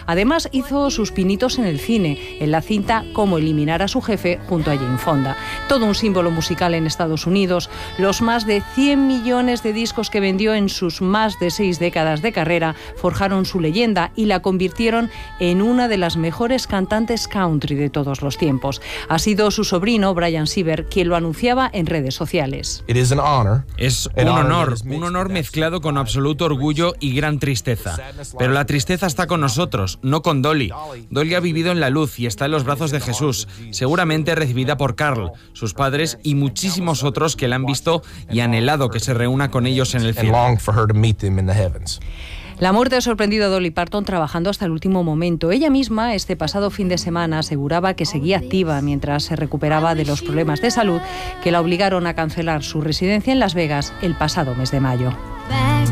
Además, hizo sus pinitos en el cine, en la cinta Cómo eliminar a su jefe, junto a Jane Fonda. Todo un símbolo musical en Estados Unidos. Los más de 100 millones de discos que vendió en sus más de 6 décadas de carrera forjaron su leyenda y la convirtieron en una de las mejores cantantes country de todos los tiempos. Ha sido su sobrino, Brian Sieber, quien lo anunciaba en redes sociales. Es un honor mezclado con absoluto orgullo y gran tristeza. Pero la tristeza está con nosotros, no con Dolly. Dolly ha vivido en la luz y está en los brazos de Jesús, seguramente recibida por Carl, sus padres y muchísimos otros que la han visto y anhelado que se reúna con ellos en el cielo. La muerte ha sorprendido a Dolly Parton trabajando hasta el último momento. Ella misma, este pasado fin de semana, aseguraba que seguía activa mientras se recuperaba de los problemas de salud que la obligaron a cancelar su residencia en Las Vegas el pasado mes de mayo.